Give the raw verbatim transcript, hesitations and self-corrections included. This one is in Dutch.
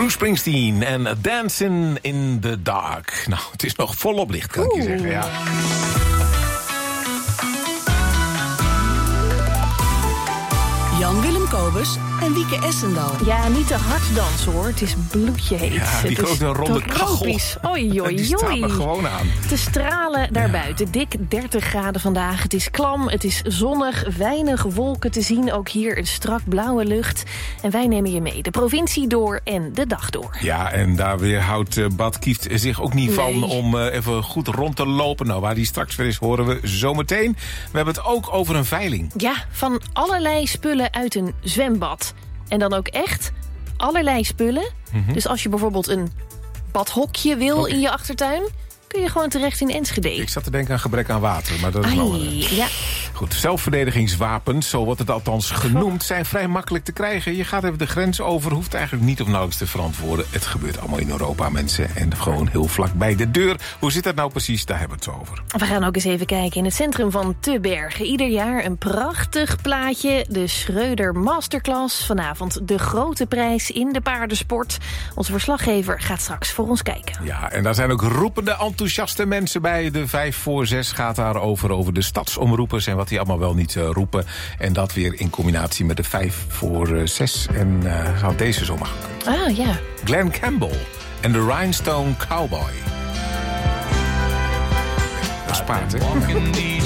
Bruce Springsteen en Dancing in the Dark. Nou, het is nog volop licht, kan ik je zeggen. Ja. Jan-Willem Kobus en Wieke Essendal. Ja, niet te hard dansen hoor. Het is bloedje heet. Ja, die grote ronde kachel. Oei, oei, die staat oei. er gewoon aan. Te stralen daarbuiten. Ja. Dik dertig graden vandaag. Het is klam, het is zonnig, weinig wolken te zien. Ook hier een strak blauwe lucht. En wij nemen je mee de provincie door en de dag door. Ja, en daar weer houdt uh, Bad Kieft zich ook niet van nee. om uh, even goed rond te lopen. Nou, waar die straks weer is, horen we zometeen. We hebben het ook over een veiling. Ja, van allerlei spullen uit een zwembad. En dan ook echt allerlei spullen. Mm-hmm. Dus als je bijvoorbeeld een badhokje wil okay. in je achtertuin, kun je gewoon terecht in Enschede. Ik zat te denken aan gebrek aan water, maar dat is Ai, wel... Uh... ja. Goed, zelfverdedigingswapens, zo wordt het althans genoemd, zijn vrij makkelijk te krijgen. Je gaat even de grens over, hoeft eigenlijk niet of nauwelijks te verantwoorden. Het gebeurt allemaal in Europa, mensen. En gewoon heel vlak bij de deur. Hoe zit dat nou precies? Daar hebben we het zo over. We gaan ook eens even kijken in het centrum van Tebergen. Ieder jaar een prachtig plaatje. De Schreuder Masterclass. Vanavond de grote prijs in de paardensport. Onze verslaggever gaat straks voor ons kijken. Ja, en daar zijn ook roepende, enthousiaste mensen bij. De vijf voor zes gaat daarover, over de stadsomroepers en wat die allemaal wel niet uh, roepen. En dat weer in combinatie met de vijf voor zes. En uh, zou deze zomaar gekund. Ah, ja. Glenn Campbell en de Rhinestone Cowboy. Dat is paard, hè?